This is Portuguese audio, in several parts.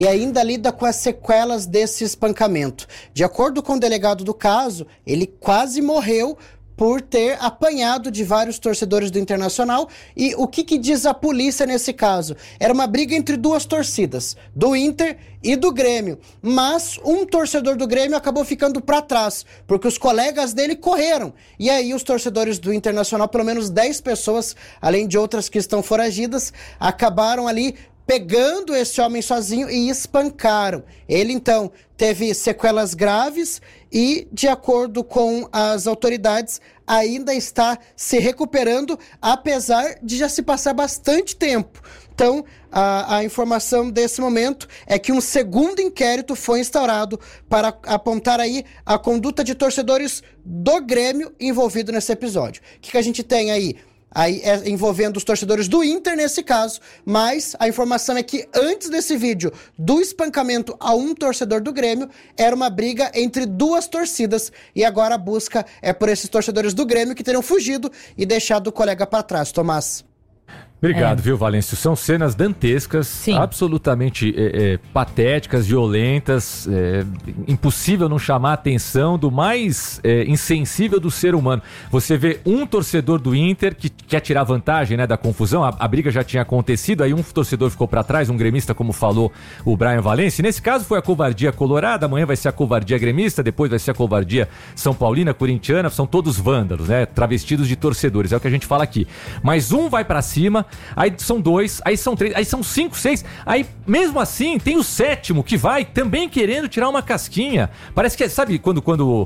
e ainda lida com as sequelas desse espancamento. De acordo com o delegado do caso, ele quase morreu por ter apanhado de vários torcedores do Internacional. E o que diz a polícia nesse caso? Era uma briga entre duas torcidas, do Inter e do Grêmio. Mas um torcedor do Grêmio acabou ficando para trás, porque os colegas dele correram. E aí os torcedores do Internacional, pelo menos 10 pessoas, além de outras que estão foragidas, acabaram ali pegando esse homem sozinho e espancaram. Ele, então, teve sequelas graves e, de acordo com as autoridades, ainda está se recuperando, apesar de já se passar bastante tempo. Então, a informação desse momento é que um segundo inquérito foi instaurado para apontar aí a conduta de torcedores do Grêmio envolvido nesse episódio. O que a gente tem aí? Aí é envolvendo os torcedores do Inter nesse caso, mas a informação é que antes desse vídeo do espancamento a um torcedor do Grêmio, era uma briga entre duas torcidas, e agora a busca é por esses torcedores do Grêmio que teriam fugido e deixado o colega para trás. Tomás. Obrigado, viu, Valêncio? São cenas dantescas, sim, absolutamente patéticas, violentas, impossível não chamar a atenção do mais insensível do ser humano. Você vê um torcedor do Inter que quer tirar vantagem, né, da confusão, a briga já tinha acontecido, aí um torcedor ficou para trás, um gremista, como falou o Brian Valêncio. Nesse caso foi a covardia colorada, amanhã vai ser a covardia gremista, depois vai ser a covardia São Paulina, corintiana, são todos vândalos, né, travestidos de torcedores, é o que a gente fala aqui. Mas um vai para cima, aí são 2, aí são 3, aí são 5, 6, aí mesmo assim tem o 7º que vai também querendo tirar uma casquinha. Parece que, sabe, quando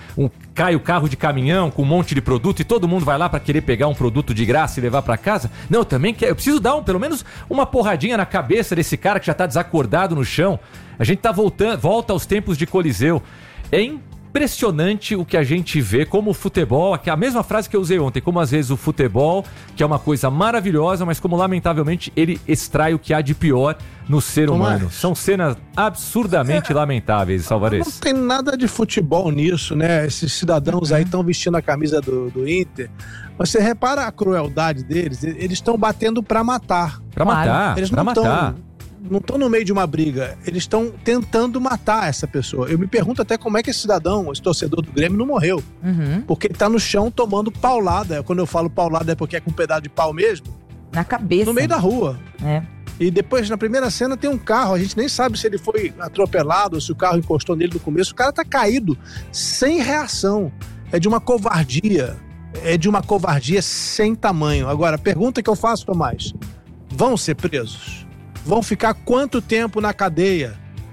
cai o carro de caminhão com um monte de produto e todo mundo vai lá para querer pegar um produto de graça e levar para casa? Não, eu também quero, eu preciso dar pelo menos uma porradinha na cabeça desse cara que já tá desacordado no chão. A gente tá volta aos tempos de Coliseu. É impressionante o que a gente vê, como o futebol, a mesma frase que eu usei ontem, como às vezes o futebol, que é uma coisa maravilhosa, mas como lamentavelmente ele extrai o que há de pior no ser humano. São cenas absurdamente lamentáveis, Salvarez. Não tem nada de futebol nisso, né? Esses cidadãos aí estão vestindo a camisa do Inter. Você repara a crueldade deles, eles estão batendo pra matar. Pra matar, eles pra matar. Não estão no meio de uma briga, eles estão tentando matar essa pessoa. Eu me pergunto até como é que esse cidadão, esse torcedor do Grêmio, não morreu. Porque ele tá no chão tomando paulada. Quando eu falo paulada é porque é com um pedaço de pau mesmo. Na cabeça. No meio da rua. É. E depois, na primeira cena, tem um carro. A gente nem sabe se ele foi atropelado ou se o carro encostou nele no começo. O cara tá caído, sem reação. É de uma covardia. É de uma covardia sem tamanho. Agora, a pergunta que eu faço, Tomás: vão ser presos? Vão ficar quanto tempo na cadeia?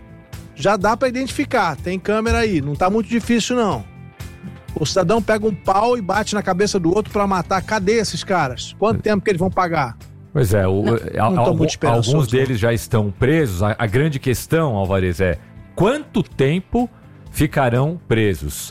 Já dá pra identificar, tem câmera aí, não tá muito difícil não. O cidadão pega um pau e bate na cabeça do outro pra matar. Cadê esses caras? Quanto tempo que eles vão pagar? Pois é, alguns deles já estão presos. A grande questão, Alvarez, é quanto tempo ficarão presos?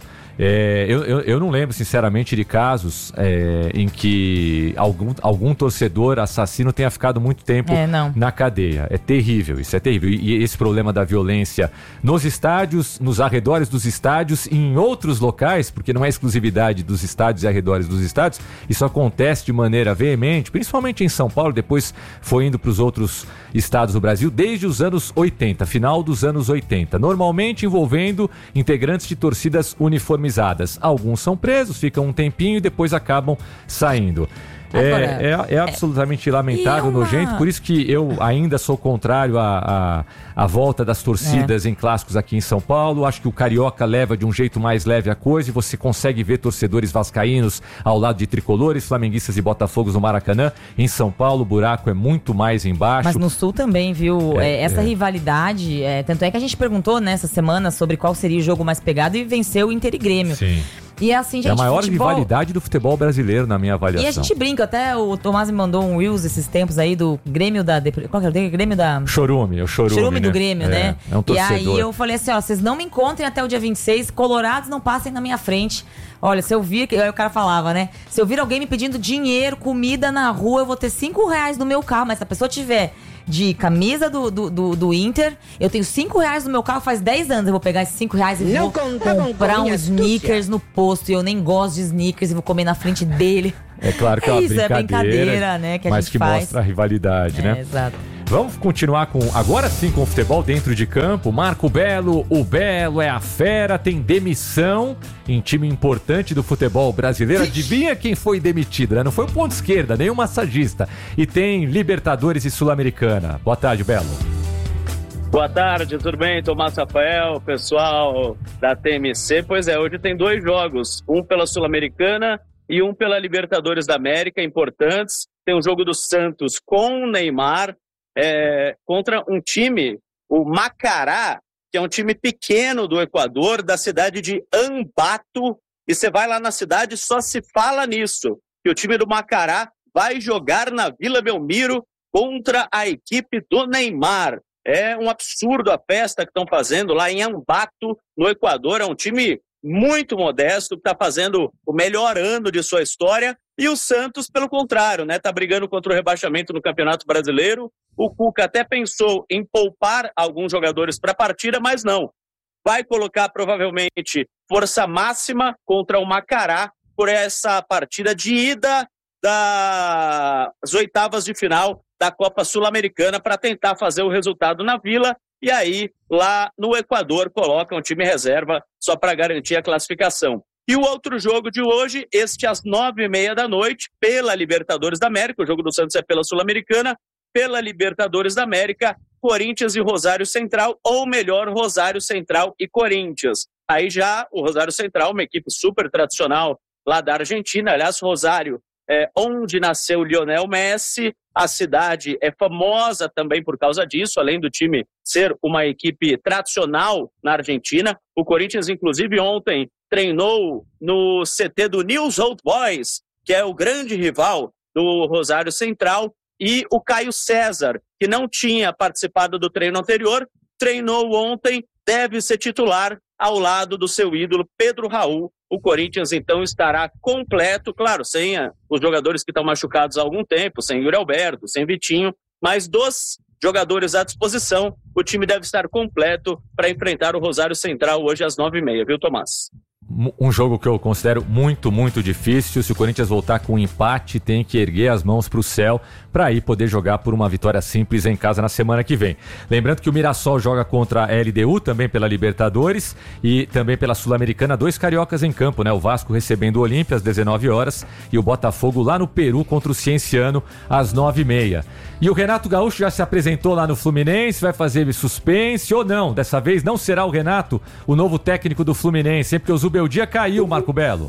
Eu não lembro, sinceramente, de casos em que algum torcedor assassino tenha ficado muito tempo na cadeia. É terrível, isso é terrível. E esse problema da violência nos estádios, nos arredores dos estádios e em outros locais, porque não é exclusividade dos estádios e arredores dos estádios, isso acontece de maneira veemente, principalmente em São Paulo, depois foi indo para os outros estados do Brasil, desde os anos 80, final dos anos 80, normalmente envolvendo integrantes de torcidas uniformizadas. Alguns são presos, ficam um tempinho e depois acabam saindo. É absolutamente lamentável, nojento, por isso que eu ainda sou contrário à volta das torcidas em clássicos aqui em São Paulo. Acho que o Carioca leva de um jeito mais leve a coisa e você consegue ver torcedores vascaínos ao lado de tricolores, flamenguistas e botafogos no Maracanã. Em São Paulo o buraco é muito mais embaixo. Mas no Sul também, viu? Essa rivalidade, tanto é que a gente perguntou nessa semana sobre qual seria o jogo mais pegado e venceu o Inter e Grêmio. Sim. E é assim, gente, a maior rivalidade do futebol brasileiro, na minha avaliação. E a gente brinca, até o Tomás me mandou um Reels esses tempos aí do Grêmio da... Qual que é o Grêmio da... Chorume, o Chorume, Chorume do Grêmio, né? É um torcedor. E aí eu falei assim, ó, vocês não me encontrem até o dia 26, colorados não passem na minha frente. Olha, se eu vir... Aí o cara falava, né? Se eu vir alguém me pedindo dinheiro, comida na rua, eu vou ter R$5 no meu carro. Mas se a pessoa tiver de camisa do Inter, eu tenho R$5 no meu carro faz 10 anos. Eu vou pegar esses R$5 e vou comprar um sneakers no posto. E eu nem gosto de sneakers e vou comer na frente dele. É claro que é uma brincadeira, né? Que a mas gente que faz. Mostra a rivalidade, né? Exato. Vamos continuar agora sim com o futebol dentro de campo. Marco Belo, o Belo é a fera, tem demissão em time importante do futebol brasileiro. Adivinha quem foi demitido, né? Não foi o ponto esquerda, nem o massagista. E tem Libertadores e Sul-Americana. Boa tarde, Belo. Boa tarde, tudo bem? Tomás Rafael, pessoal da TMC. Pois é, hoje tem 2 jogos, um pela Sul-Americana e um pela Libertadores da América, importantes. Tem o jogo do Santos com o Neymar, contra um time, o Macará, que é um time pequeno do Equador, da cidade de Ambato, e você vai lá na cidade, só se fala nisso, que o time do Macará vai jogar na Vila Belmiro contra a equipe do Neymar. É um absurdo a festa que estão fazendo lá em Ambato, no Equador. É um time muito modesto, que está fazendo o melhor ano de sua história. E o Santos, pelo contrário, né? Está brigando contra o rebaixamento no Campeonato Brasileiro. O Cuca até pensou em poupar alguns jogadores para a partida, mas não. Vai colocar provavelmente força máxima contra o Macará por essa partida de ida das oitavas de final da Copa Sul-Americana para tentar fazer o resultado na Vila. E aí, lá no Equador, coloca um time reserva só para garantir a classificação. E o outro jogo de hoje, este às 9h30 da noite, pela Libertadores da América. O jogo do Santos é pela Sul-Americana. Pela Libertadores da América, Corinthians e Rosário Central, ou melhor, Rosário Central e Corinthians. Aí já o Rosário Central, uma equipe super tradicional lá da Argentina. Aliás, Rosário é onde nasceu Lionel Messi. A cidade é famosa também por causa disso, além do time ser uma equipe tradicional na Argentina. O Corinthians, inclusive, ontem treinou no CT do News Old Boys, que é o grande rival do Rosário Central. E o Caio César, que não tinha participado do treino anterior, treinou ontem, deve ser titular ao lado do seu ídolo Pedro Raul. O Corinthians, então, estará completo, claro, sem os jogadores que estão machucados há algum tempo, sem Yuri Alberto, sem Vitinho, mas dos jogadores à disposição, o time deve estar completo para enfrentar o Rosário Central hoje às 9h30, viu, Tomás? Um jogo que eu considero muito, muito difícil. Se o Corinthians voltar com um empate, tem que erguer as mãos para o céu para aí poder jogar por uma vitória simples em casa na semana que vem. Lembrando que o Mirassol joga contra a LDU, também pela Libertadores e também pela Sul-Americana, 2 cariocas em campo, né? O Vasco recebendo o Olímpia às 19 horas e o Botafogo lá no Peru contra o Cienciano às 9h30. E o Renato Gaúcho já se apresentou lá no Fluminense, vai fazer suspense ou não? Dessa vez não será o Renato o novo técnico do Fluminense, porque o Zubeldia caiu, Marco Belo.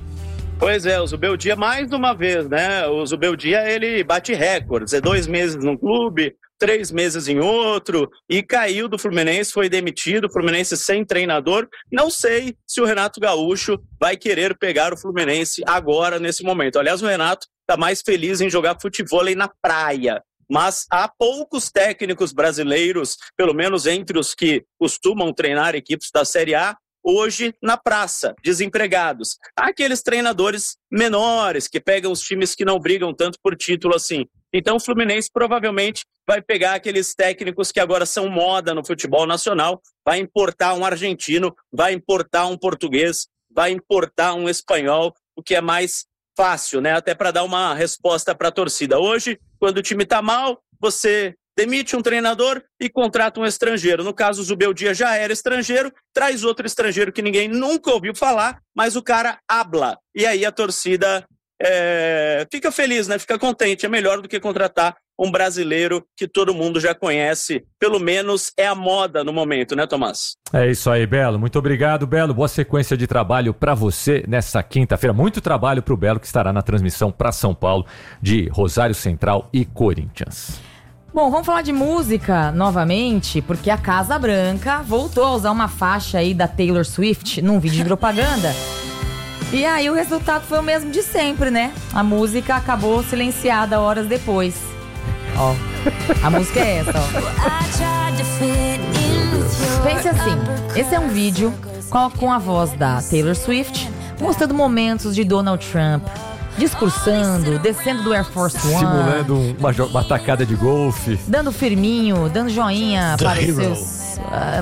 Pois é, o Zubeldia mais uma vez, né? O Zubeldia, ele bate recordes, 2 meses num clube, 3 meses em outro, e caiu do Fluminense, foi demitido, o Fluminense sem treinador. Não sei se o Renato Gaúcho vai querer pegar o Fluminense agora, nesse momento. Aliás, o Renato está mais feliz em jogar futevôlei na praia. Mas há poucos técnicos brasileiros, pelo menos entre os que costumam treinar equipes da Série A, hoje na praça, desempregados. Há aqueles treinadores menores que pegam os times que não brigam tanto por título assim. Então o Fluminense provavelmente vai pegar aqueles técnicos que agora são moda no futebol nacional, vai importar um argentino, vai importar um português, vai importar um espanhol, o que é mais fácil, né? Até para dar uma resposta para a torcida. Hoje, quando o time está mal, você demite um treinador e contrata um estrangeiro. No caso, o Zubeldia já era estrangeiro, traz outro estrangeiro que ninguém nunca ouviu falar, mas o cara habla. E aí a torcida fica feliz, né? Fica contente. É melhor do que contratar um brasileiro que todo mundo já conhece. Pelo menos é a moda no momento, né, Tomás? É isso aí, Belo. Muito obrigado, Belo. Boa sequência de trabalho para você nessa quinta-feira. Muito trabalho para o Belo, que estará na transmissão para São Paulo de Rosário Central e Corinthians. Bom, vamos falar de música novamente, porque a Casa Branca voltou a usar uma faixa aí da Taylor Swift num vídeo de propaganda. E aí o resultado foi o mesmo de sempre, né? A música acabou silenciada horas depois. Ó, a música é essa, ó. Pense assim, esse é um vídeo com a voz da Taylor Swift, mostrando momentos de Donald Trump, discursando, descendo do Air Force One, simulando uma tacada de golfe, dando firminho, dando joinha para os seus...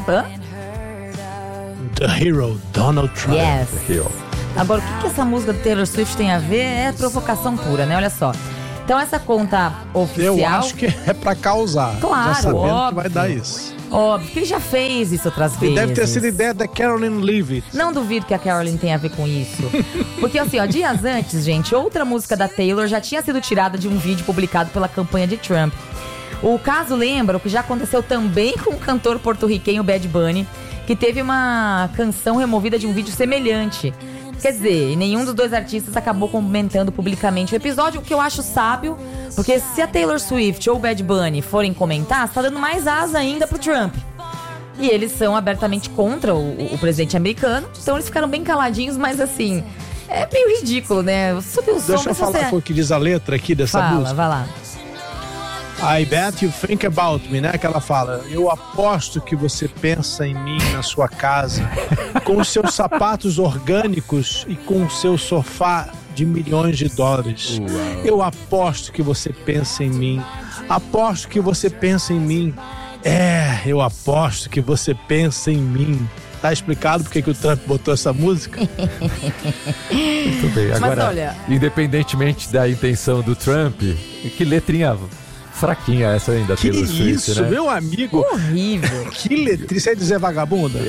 The Hero, Donald Trump. Yes. Agora, o que essa música do Taylor Swift tem a ver? É provocação pura, né? Olha só. Então essa conta oficial... Eu acho que é pra causar. Claro, já sabendo óbvio. que vai dar isso. Óbvio, que ele já fez isso outras vezes. Deve ter sido ideia da Caroline Leavitt. Não duvido que a Caroline tenha a ver com isso. Porque assim, ó, dias antes, gente, outra música da Taylor já tinha sido tirada de um vídeo publicado pela campanha de Trump. O caso lembra o que já aconteceu também com o cantor porto-riquenho Bad Bunny, que teve uma canção removida de um vídeo semelhante. Quer dizer, nenhum dos dois artistas acabou comentando publicamente o episódio, o que eu acho sábio, porque se a Taylor Swift ou o Bad Bunny forem comentar, está dando mais asa ainda pro Trump. E eles são abertamente contra o presidente americano, então eles ficaram bem caladinhos, mas assim, é meio ridículo, né? Deixa eu falar o que diz a letra aqui dessa música. Vai lá. I bet you think about me, né? Que ela fala, eu aposto que você pensa em mim na sua casa, com os seus sapatos orgânicos e com o seu sofá de milhões de dólares. Uau. Eu aposto que você pensa em mim. Aposto que você pensa em mim. Eu aposto que você pensa em mim. Tá explicado porque que o Trump botou essa música? Muito bem. Agora, mas olha, independentemente da intenção do Trump, que letrinha fraquinha essa ainda, Taylor Swift, isso, né? Meu amigo. Horrível. Que letrinha. Você ia dizer vagabunda?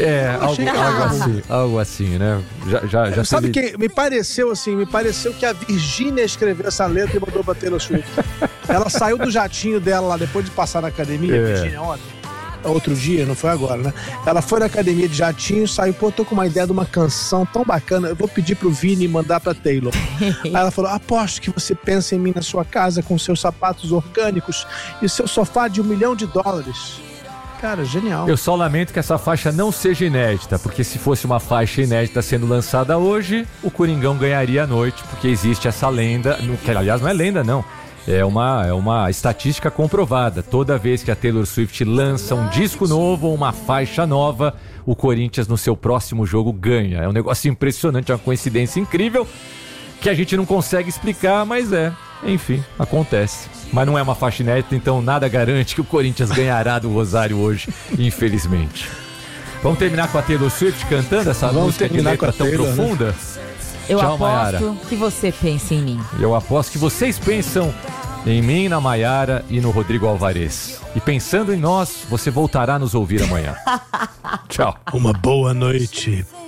Algo assim, né? Já sabe teve... que me pareceu que a Virgínia escreveu essa letra e mandou pra Taylor Swift. Ela saiu do jatinho dela lá depois de passar na academia, Virgínia, ontem. Outro dia, não foi agora, né? Ela foi na academia de jatinho, saiu, tô com uma ideia de uma canção tão bacana, eu vou pedir pro Vini mandar pra Taylor. Aí ela falou, aposto que você pensa em mim na sua casa com seus sapatos orgânicos e seu sofá de $1 milhão. Cara, genial. Eu só lamento que essa faixa não seja inédita, porque se fosse uma faixa inédita sendo lançada hoje, o Coringão ganharia a noite, porque existe essa lenda, que aliás não é lenda não, é uma estatística comprovada. Toda vez que a Taylor Swift lança um disco novo ou uma faixa nova, o Corinthians no seu próximo jogo ganha. É um negócio impressionante, é uma coincidência incrível que a gente não consegue explicar, mas enfim, acontece. Mas não é uma faixa inédita, então nada garante que o Corinthians ganhará do Rosário hoje, infelizmente. Vamos terminar com a Taylor Swift cantando essa música de letra tão profunda? Né? Eu Tchau, aposto Mayara. que você pensa em mim. Eu aposto que vocês pensam em mim, na Mayara e no Rodrigo Alvarez. E pensando em nós, você voltará a nos ouvir amanhã. Tchau. Uma boa noite